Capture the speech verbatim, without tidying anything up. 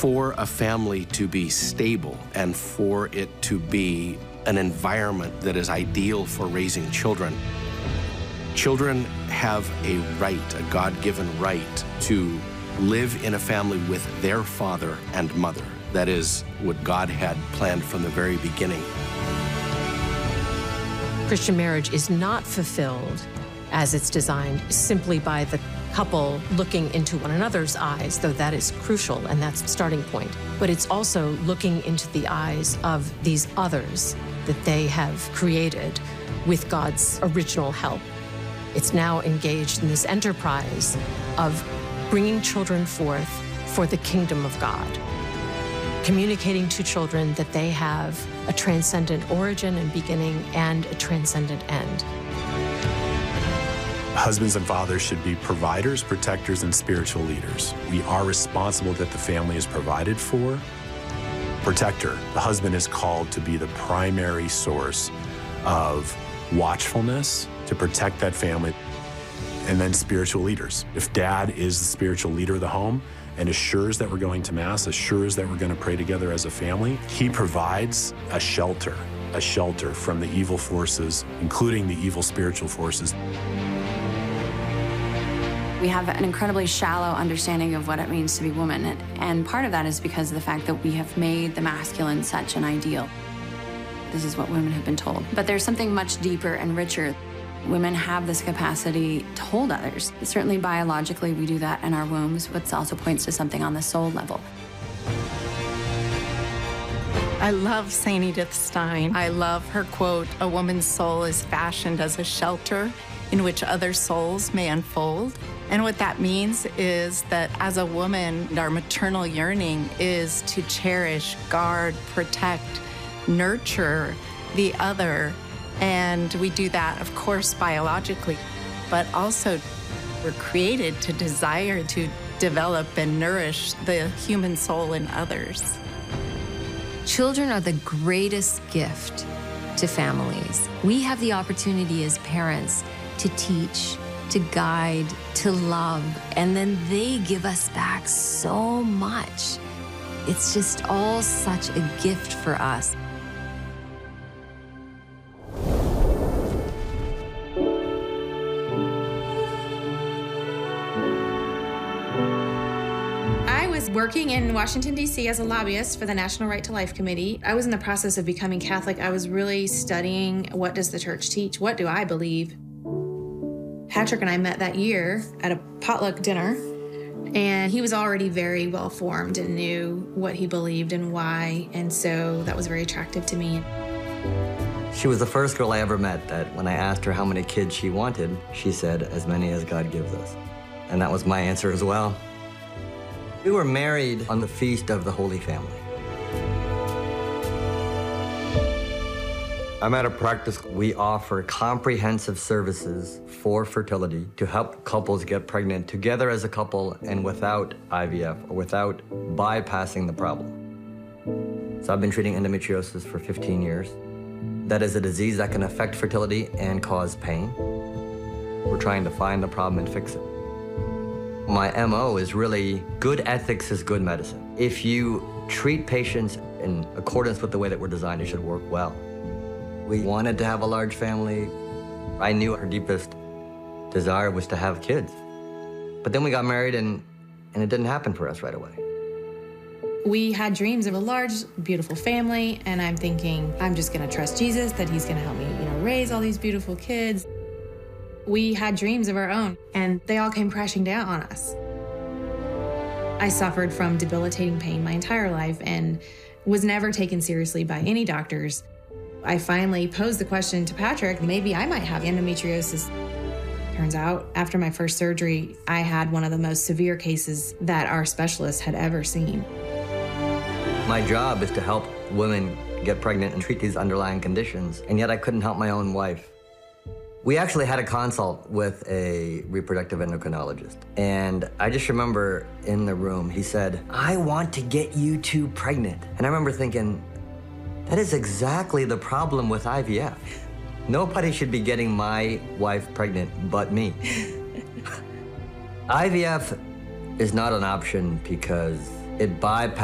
For a family to be stable and for it to be an environment that is ideal for raising children, children have a right, a God-given right, to live in a family with their father and mother. That is what God had planned from the very beginning. Christian marriage is not fulfilled as it's designed simply by the couple looking into one another's eyes, though that is crucial and that's the starting point. But it's also looking into the eyes of these others that they have created with God's original help. It's now engaged in this enterprise of bringing children forth for the kingdom of God, communicating to children that they have a transcendent origin and beginning and a transcendent end. Husbands and fathers should be providers, protectors, and spiritual leaders. We are responsible that the family is provided for. Protector, the husband is called to be the primary source of watchfulness to protect that family. And then spiritual leaders. If dad is the spiritual leader of the home and assures that we're going to Mass, assures that we're going to pray together as a family, he provides a shelter, a shelter from the evil forces, including the evil spiritual forces. We have an incredibly shallow understanding of what it means to be woman, and part of that is because of the fact that we have made the masculine such an ideal. This is what women have been told. But there's something much deeper and richer. Women have this capacity to hold others. Certainly biologically we do that in our wombs, but it also points to something on the soul level. I love Saint Edith Stein. I love her quote, "A woman's soul is fashioned as a shelter in which other souls may unfold." And what that means is that as a woman, our maternal yearning is to cherish, guard, protect, nurture the other. And we do that, of course, biologically, but also we're created to desire to develop and nourish the human soul in others. Children are the greatest gift to families. We have the opportunity as parents to teach, to guide, to love, and then they give us back so much. It's just all such a gift for us. Working in Washington, D C as a lobbyist for the National Right to Life Committee. I was in the process of becoming Catholic. I was really studying, what does the church teach? What do I believe? Patrick and I met that year at a potluck dinner, and he was already very well formed and knew what he believed and why, and so that was very attractive to me. She was the first girl I ever met that when I asked her how many kids she wanted, she said, "As many as God gives us." And that was my answer as well. We were married on the Feast of the Holy Family. I'm at a practice. We offer comprehensive services for fertility to help couples get pregnant together as a couple and without I V F or without bypassing the problem. So I've been treating endometriosis for fifteen years. That is a disease that can affect fertility and cause pain. We're trying to find the problem and fix it. My M O is really good ethics is good medicine. If you treat patients in accordance with the way that we're designed, it should work well. We wanted to have a large family. I knew her deepest desire was to have kids. But then we got married and, and it didn't happen for us right away. We had dreams of a large, beautiful family, and I'm thinking, I'm just gonna trust Jesus, that he's gonna help me, you know, raise all these beautiful kids. We had dreams of our own, and they all came crashing down on us. I suffered from debilitating pain my entire life and was never taken seriously by any doctors. I finally posed the question to Patrick, maybe I might have endometriosis. Turns out, after my first surgery, I had one of the most severe cases that our specialist had ever seen. My job is to help women get pregnant and treat these underlying conditions, and yet I couldn't help my own wife. We actually had a consult with a reproductive endocrinologist, and I just remember in the room, he said, "I want to get you two pregnant." And I remember thinking, that is exactly the problem with I V F. Nobody should be getting my wife pregnant but me. I V F is not an option because it bypasses